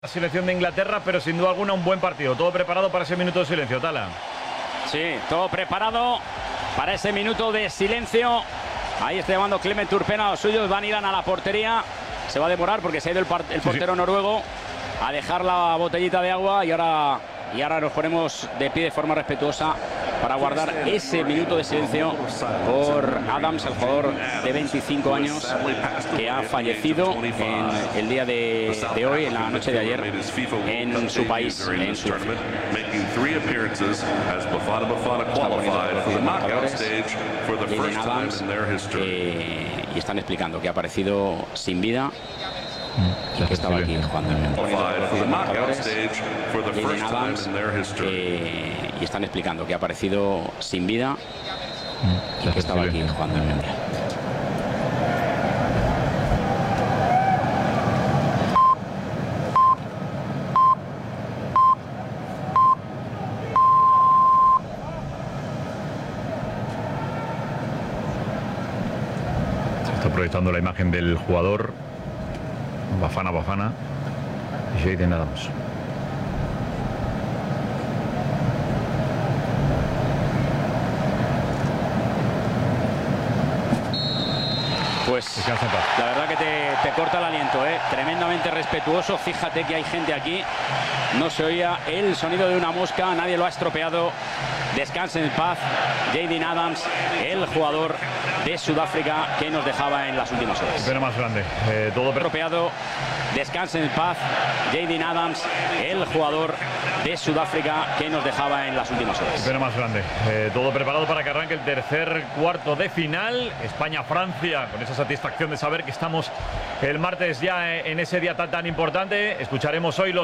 La selección de Inglaterra, pero sin duda alguna un buen partido. Todo preparado para ese minuto de silencio, Tala. Sí, todo preparado para ese minuto de silencio. Ahí está llevando Clement Turpin a los suyos. Van Irán a la portería. Se va a demorar porque se ha ido el portero noruego a dejar la botellita de agua y ahora nos ponemos de pie de forma respetuosa para guardar ese minuto de silencio por Adams, el jugador de 25 años que ha fallecido en el día de hoy, en la noche de ayer, en su país, en Sudáfrica. Y están explicando que ha aparecido sin vida y que estaba aquí jugando en y están explicando que ha aparecido sin vida y que estaba aquí jugando en el Mundial. Se está proyectando la imagen del jugador Bafana y Jayden Adams. Pues la verdad que te corta el aliento, ¿eh? Tremendamente respetuoso. Fíjate que hay gente aquí. No se oía el sonido de una mosca, nadie lo ha estropeado. Descanse en paz Jayden Adams, el jugador de Sudáfrica que nos dejaba en las últimas horas. Pena más grande. Todo estropeado. Descanse en paz Jayden Adams, el jugador de Sudáfrica que nos dejaba en las últimas horas. Pena más grande. Todo preparado para que arranque el tercer cuarto de final. España-Francia, con esa satisfacción de saber que estamos el martes ya en ese día tan importante. Escucharemos hoy los